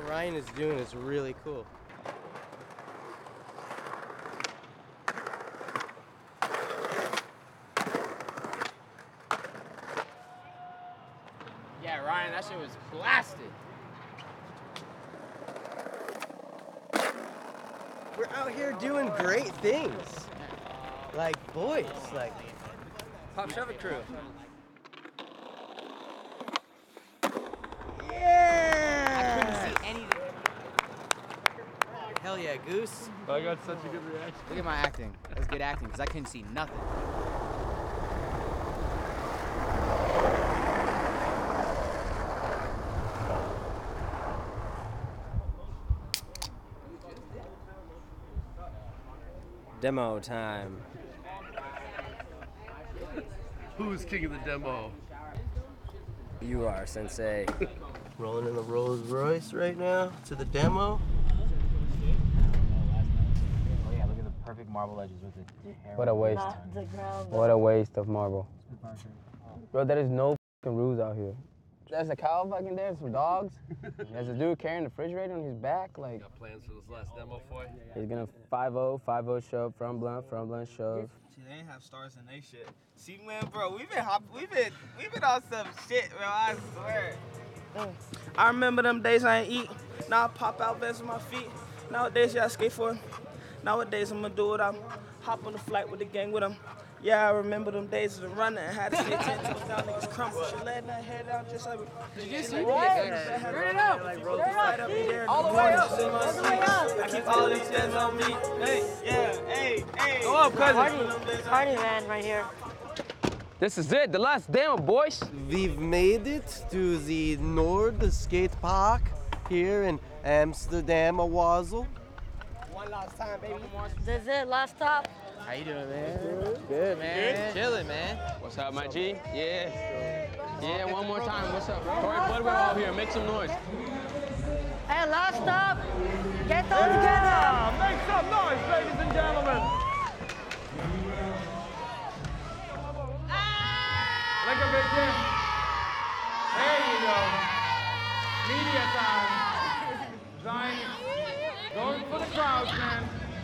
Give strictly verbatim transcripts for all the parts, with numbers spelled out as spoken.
Ryan is doing is really cool. Yeah, Ryan, that shit was blasted. We're out here doing great things. Like boys, like Pop Shove It crew. yeah! I couldn't see anything. Hell yeah, Goose. I got such a good reaction. Look at my acting. That was good acting, because I couldn't see nothing. Demo time. Who's king of the demo? You are, Sensei. Rolling in the Rolls Royce right now to the demo. Oh yeah, look at the perfect marble edges with the What a waste. What a waste of marble. Bro, there is no fucking rules out here. There's a cow fucking there, some dogs. There's a dude carrying the refrigerator on his back. Like, Got plans for this last demo for you? he's gonna five oh, five oh shove, front blunt, front blunt shove. See, they ain't have stars in they shit. See, man, bro, we've been hop, we've been, we've been on some shit, bro. I swear. Mm. I remember them days I ain't eat. Now I pop out vests on my feet. Nowadays, yeah, I skate for. Nowadays, I'm gonna do it. I'm hop on the flight with the gang with them. Yeah, I remember them days of the running. Had to stay ten toes down, niggas crumble. She letting that head down just like. Did you see like, that? Turn it up. Like, roll the flight up in there. All the way up. All the way up. I keep all these hands on me. Hey, yeah, hey, hey. Go up, cousin. Party, party man right here. This is it, the last demo, boys. We've made it to the Nord Skate Park here in Amsterdam, Owazel. One last time, baby. This is it, last stop. How you doing, man? Good, man. Good. Chilling, man. What's up, my G? Yeah. Yeah, one more time. What's up? Corey Budwell out here. Make some noise. Hey, last stop. Get all together. Make some noise, ladies and gentlemen. Like a big hit. There you go. Media time. Zion, going for the crowds, man.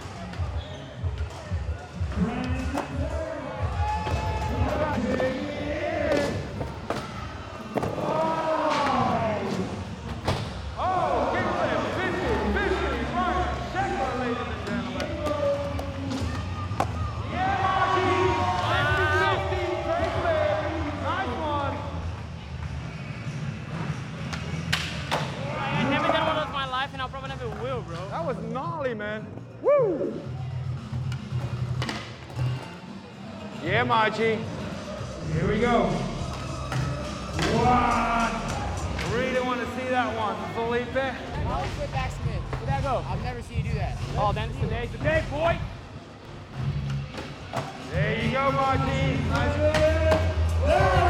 Oh, kickflip, fifty, fifty, Ryan Sheckler, ladies and gentlemen. Yeah, Marty, fifty, fifty, kickflip, nice one. I've never done one of those in my life, and I'll probably never will, bro. That was gnarly, man. Woo! Yeah, Margie. Here we go. What? Really want to see that one, Felipe. How was flip backsmith? Where'd that go? I've never seen you do that. Oh, then today's the day, boy. There you go, Margie. Nice.